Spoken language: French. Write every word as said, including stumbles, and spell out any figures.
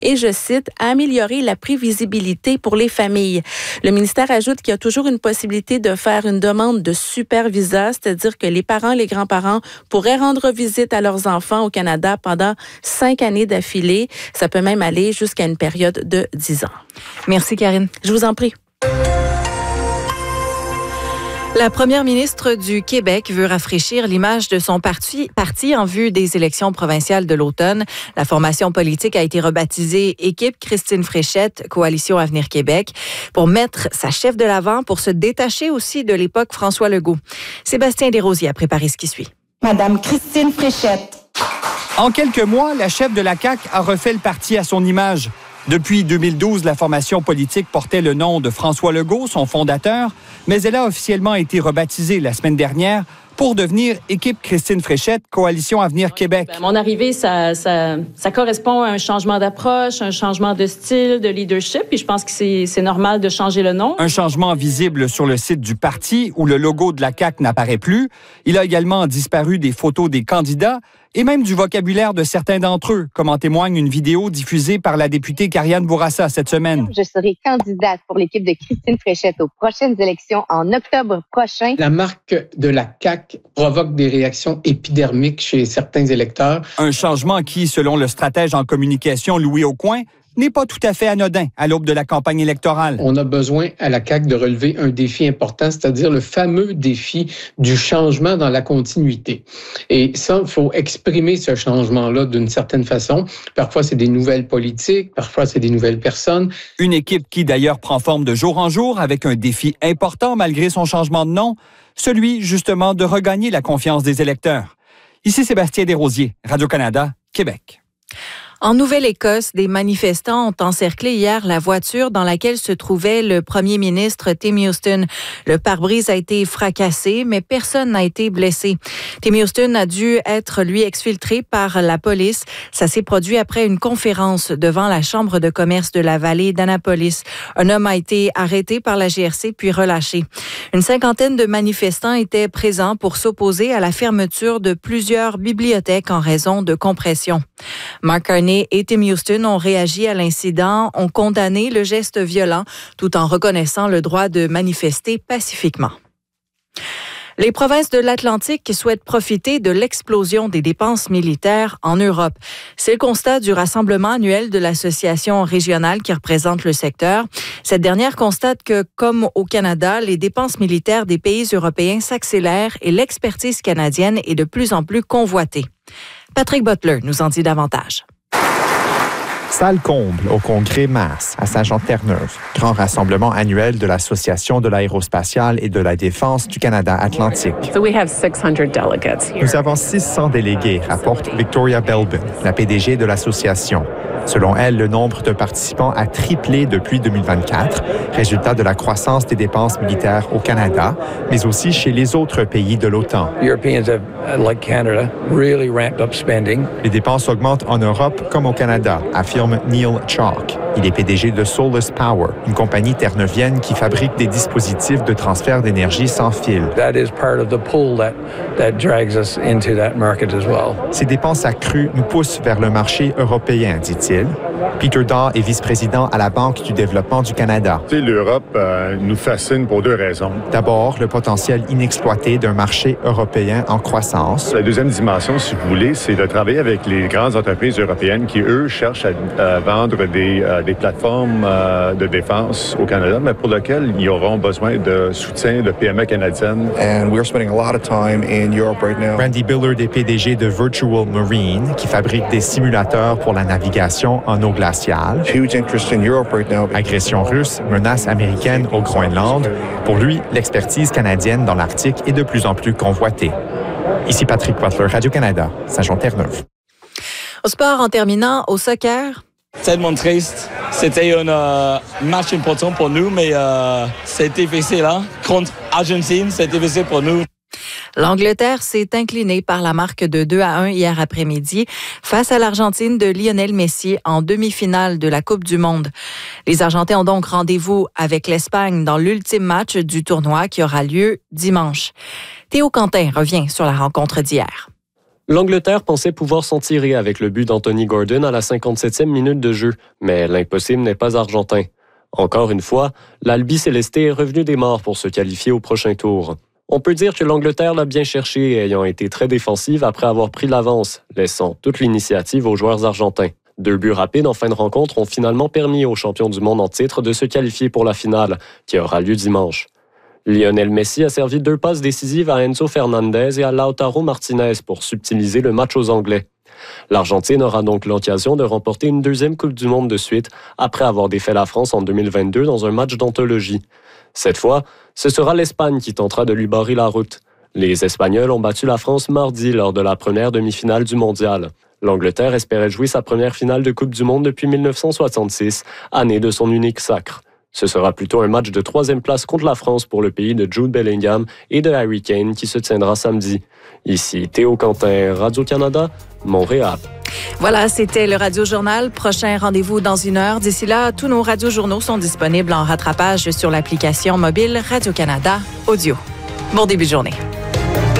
et, je cite, « améliorer la prévisibilité pour les familles ». Le ministère ajoute qu'il y a toujours une possibilité de faire une demande de supervisa, c'est-à-dire que les parents, les grands-parents pourraient rendre visite à leurs enfants au Canada pendant cinq années d'affilée. Ça peut même aller jusqu'à une période de dix ans. Merci, Karine. Je vous en prie. La première ministre du Québec veut rafraîchir l'image de son parti, parti en vue des élections provinciales de l'automne. La formation politique a été rebaptisée Équipe Christine Fréchette, Coalition Avenir Québec, pour mettre sa chef de l'avant, pour se détacher aussi de l'époque François Legault. Sébastien Desrosiers a préparé ce qui suit. Madame Christine Fréchette. En quelques mois, la chef de la C A Q a refait le parti à son image. Depuis deux mille douze, la formation politique portait le nom de François Legault, son fondateur, mais elle a officiellement été rebaptisée la semaine dernière pour devenir Équipe Christine Fréchette, Coalition Avenir Québec. À mon arrivée, ça, ça, ça correspond à un changement d'approche, un changement de style, de leadership, et je pense que c'est, c'est normal de changer le nom. Un changement visible sur le site du parti où le logo de la C A Q n'apparaît plus. Il a également disparu des photos des candidats et même du vocabulaire de certains d'entre eux, comme en témoigne une vidéo diffusée par la députée Karianne Bourassa cette semaine. Je serai candidate pour l'équipe de Christine Fréchette aux prochaines élections en octobre prochain. La marque de la C A Q provoque des réactions épidermiques chez certains électeurs. Un changement qui, selon le stratège en communication Louis Aucoin, n'est pas tout à fait anodin à l'aube de la campagne électorale. On a besoin à la C A Q de relever un défi important, c'est-à-dire le fameux défi du changement dans la continuité. Et ça, il faut exprimer ce changement-là d'une certaine façon. Parfois, c'est des nouvelles politiques, parfois, c'est des nouvelles personnes. Une équipe qui, d'ailleurs, prend forme de jour en jour avec un défi important malgré son changement de nom, celui, justement, de regagner la confiance des électeurs. Ici Sébastien Desrosiers, Radio-Canada, Québec. En Nouvelle-Écosse, des manifestants ont encerclé hier la voiture dans laquelle se trouvait le premier ministre Tim Houston. Le pare-brise a été fracassé, mais personne n'a été blessé. Tim Houston a dû être, lui, exfiltré par la police. Ça s'est produit après une conférence devant la Chambre de commerce de la vallée d'Annapolis. Un homme a été arrêté par la G R C puis relâché. Une cinquantaine de manifestants étaient présents pour s'opposer à la fermeture de plusieurs bibliothèques en raison de compression. Mark Carney et Tim Houston ont réagi à l'incident, ont condamné le geste violent tout en reconnaissant le droit de manifester pacifiquement. Les provinces de l'Atlantique souhaitent profiter de l'explosion des dépenses militaires en Europe. C'est le constat du rassemblement annuel de l'association régionale qui représente le secteur. Cette dernière constate que, comme au Canada, les dépenses militaires des pays européens s'accélèrent et l'expertise canadienne est de plus en plus convoitée. Patrick Butler nous en dit davantage. Salle comble au congrès Mass à Saint-Jean-Terre-Neuve, grand rassemblement annuel de l'Association de l'aérospatiale et de la défense du Canada Atlantique. So we have six hundred delegates here. Nous avons six cents délégués, rapporte Victoria Belbin, la P D G de l'association. Selon elle, le nombre de participants a triplé depuis deux mille vingt-quatre, résultat de la croissance des dépenses militaires au Canada, mais aussi chez les autres pays de l'OTAN. Europeans have, like Canada, really ramped up spending. Les dépenses augmentent en Europe comme au Canada, affirme Neil Chalk. Il est P D G de Solus Power, une compagnie terre-neuvienne qui fabrique des dispositifs de transfert d'énergie sans fil. That is part of the pull that, that drags us into that market as well. Ces dépenses accrues nous poussent vers le marché européen, dit-il. Peter Daw est vice-président à la Banque du développement du Canada. L'Europe euh, nous fascine pour deux raisons. D'abord, le potentiel inexploité d'un marché européen en croissance. La deuxième dimension, si vous voulez, c'est de travailler avec les grandes entreprises européennes qui, eux, cherchent à, à vendre des, euh, des plateformes euh, de défense au Canada, mais pour lesquelles ils auront besoin de soutien de P M E canadiennes. And we're spending a lot of time in Europe right now. Randy Billard est P D G de Virtual Marine, qui fabrique des simulateurs pour la navigation en eau glaciale. Huge interest in Europe right now. Agression russe, menace américaine au Groenland. Pour lui, l'expertise canadienne dans l'Arctique est de plus en plus convoitée. Ici Patrick Butler, Radio-Canada, Saint-Jean-Terre-Neuve. Au sport, en terminant, au soccer. C'est tellement triste. C'était un euh, match important pour nous, mais euh, c'était difficile. Hein? Contre Argentine, c'était difficile pour nous. L'Angleterre s'est inclinée par la marque de deux à un hier après-midi face à l'Argentine de Lionel Messi en demi-finale de la Coupe du Monde. Les Argentins ont donc rendez-vous avec l'Espagne dans l'ultime match du tournoi qui aura lieu dimanche. Théo Quentin revient sur la rencontre d'hier. L'Angleterre pensait pouvoir s'en tirer avec le but d'Anthony Gordon à la cinquante-septième minute de jeu, mais l'impossible n'est pas argentin. Encore une fois, l'Albi Célesté est revenu des morts pour se qualifier au prochain tour. On peut dire que l'Angleterre l'a bien cherché, ayant été très défensive après avoir pris l'avance, laissant toute l'initiative aux joueurs argentins. Deux buts rapides en fin de rencontre ont finalement permis aux champions du monde en titre de se qualifier pour la finale, qui aura lieu dimanche. Lionel Messi a servi deux passes décisives à Enzo Fernandez et à Lautaro Martinez pour subtiliser le match aux Anglais. L'Argentine aura donc l'occasion de remporter une deuxième Coupe du Monde de suite après avoir défait la France en deux mille vingt-deux dans un match d'anthologie. Cette fois, ce sera l'Espagne qui tentera de lui barrer la route. Les Espagnols ont battu la France mardi lors de la première demi-finale du Mondial. L'Angleterre espérait jouer sa première finale de Coupe du Monde depuis mille neuf cent soixante-six, année de son unique sacre. Ce sera plutôt un match de troisième place contre la France pour le pays de Jude Bellingham et de Harry Kane qui se tiendra samedi. Ici Théo Quentin, Radio-Canada, Montréal. Voilà, c'était le Radio Journal. Prochain rendez-vous dans une heure. D'ici là, tous nos radiojournaux sont disponibles en rattrapage sur l'application mobile Radio-Canada Audio. Bon début de journée.